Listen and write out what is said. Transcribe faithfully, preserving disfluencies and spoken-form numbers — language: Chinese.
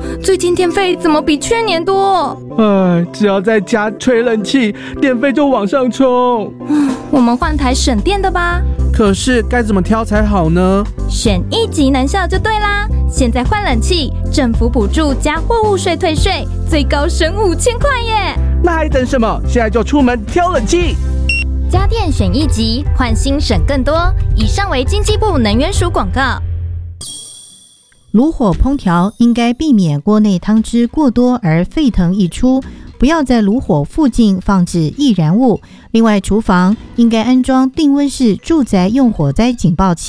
最近电费怎么比去年多？ 哎，只要在家吹冷气，电费就往上冲。 我们换台省电的吧。 可是该怎么挑才好呢？ 选一级能效就对啦！现在换冷气，政府补助加货物税退税，最高省五千块耶！ 那还等什么？现在就出门挑冷气。 家电选一级，换新省更多。以上为经济部能源署广告。 炉火烹调应该避免锅内汤汁过多而沸腾溢出，不要在炉火附近放置易燃物。另外，厨房应该安装定温式住宅用火灾警报器。